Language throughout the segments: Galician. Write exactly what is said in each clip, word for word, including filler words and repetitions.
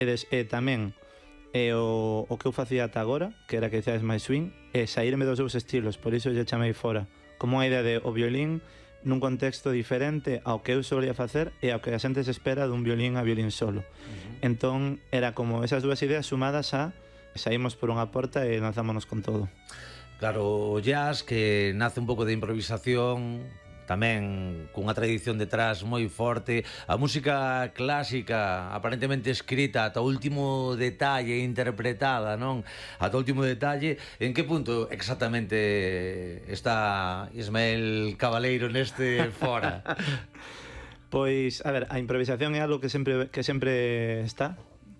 E, des, e tamén e o, o que eu facía ata agora, que era que decías máis swing, e saírme dos dous estilos, por iso lle chamei fora, como unha idea de o violín nun contexto diferente ao que eu solía facer e ao que a xente se espera dun violín a violín solo. Uh-huh. Entón era como esas dúas ideas sumadas a saímos por unha porta e lanzámonos con todo. Claro, o jazz que nace un pouco de improvisación, tamén cunha tradición detrás moi forte, a música clásica aparentemente escrita ata o último detalle, interpretada, non? Ata o último detalle. En que punto exactamente está Ismael Cabaleiro neste fora? Pois, a ver, a improvisación é algo que sempre que sempre está.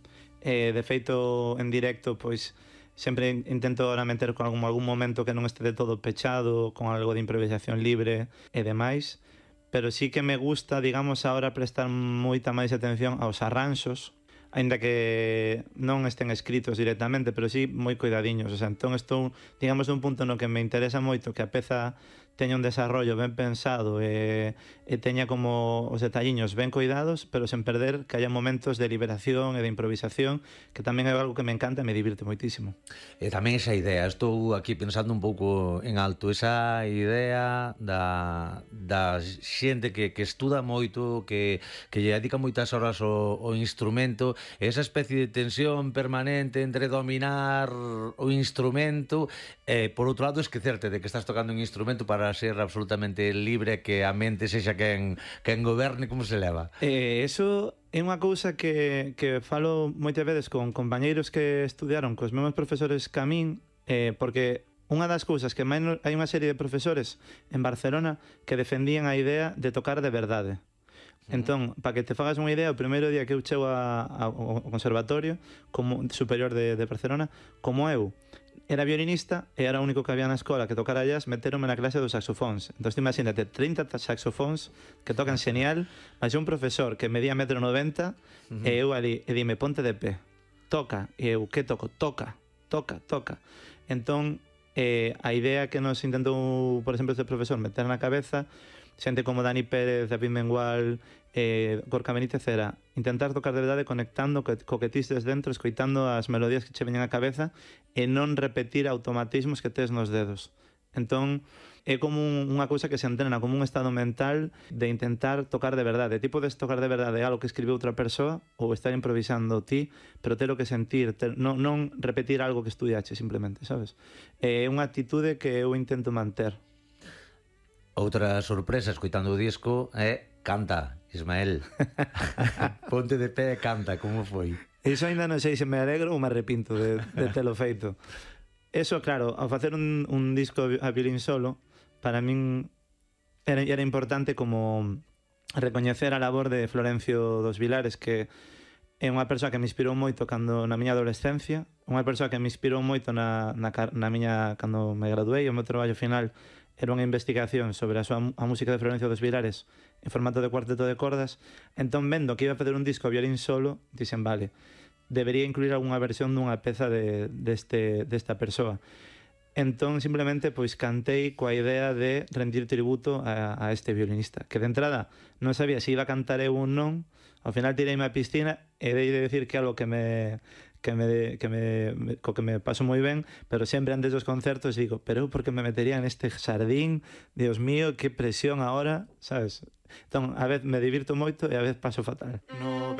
Eh, de feito, en directo, pois sempre intento ahora meter con algún, algún momento que non este de todo pechado, con algo de improvisación libre e demais, pero sí que me gusta, digamos, ahora prestar moita máis atención aos arranxos, aínda que non estén escritos directamente, pero sí moi cuidadiños. O sea, entón estou, digamos, nun punto no que me interesa moito que a peza teña un desarrollo ben pensado e, e teña como os detalliños ben cuidados, pero sen perder que haya momentos de liberación e de improvisación, que tamén é algo que me encanta e me divirte moitísimo. E tamén esa idea, estou aquí pensando un pouco en alto, esa idea da, da xente que, que estuda moito, que, que lle dedica moitas horas ao, ao instrumento, esa especie de tensión permanente entre dominar o instrumento e, por outro lado, esquecerte de que estás tocando un instrumento para ser absolutamente libre, que a mente sexa quen, quen goberne. Como se leva? Eh, eso é unha cousa que, que falo moitas veces con compañeiros que estudiaron cos mesmos profesores que a min, eh, porque unha das cousas que máis, hai unha serie de profesores en Barcelona que defendían a idea de tocar de verdade. Entón, para que te fagas unha idea, o primeiro día que eu chego a, a, ao conservatorio como superior de, de Barcelona, como eu era violinista e era o único que había na escola que tocara jazz, meteronme na clase dos saxofóns. Entón, imagínate, trinta saxofóns que tocan xenial, mas un profesor que medía metro noventa, uh-huh. e eu ali, e dime, ponte de pé, toca, e eu, que toco? Toca, toca, toca. Entón, eh, a idea que nos intentou, por exemplo, este profesor meter na cabeza, xente como Dani Pérez, David Mengual, eh, Gorka Benítez, era intentar tocar de verdade conectando co, co que tistes dentro, escoitando as melodías que che veñen á cabeza e non repetir automatismos que tes nos dedos. Entón, é como un, unha cousa que se entrena, como un estado mental de intentar tocar de verdade. Ti podes tocar de verdade algo que escribiu outra persoa ou estar improvisando ti, pero ter o que sentir, ter, non, non repetir algo que estudiache simplemente, sabes? É unha actitude que eu intento manter. Outra sorpresa escoitando o disco é canta, Ismael. Ponte de pé e canta, como foi? Iso ainda non sei se me alegro ou me arrepinto de, de telo feito. Eso, claro, ao facer un, un disco a violín solo, para min era, era importante como recoñecer a labor de Florencio dos Vilares, que é unha persoa que me inspirou moito cando na miña adolescencia, unha persoa que me inspirou moito na, na, na miña, cando me graduei, o meu traballo final era unha investigación sobre a, súa, a música de Florencio dos Vilares en formato de cuarteto de cordas. Entón, vendo que iba a facer un disco a violín solo, dixen, vale, debería incluir algunha versión dunha peza de, deste, desta persoa. Entón, simplemente, pois, cantei coa idea de rendir tributo a, a este violinista, que de entrada non sabía se iba a cantar eu ou non. Ao final tireime a piscina e dei de decir que algo que me que me que me co que me paso moi ben, pero sempre antes dos concertos digo, pero eu por que me metería en este xardín? Dios mío, que presión agora, sabes? Entón, a vez me divirto moito e a vez paso fatal. No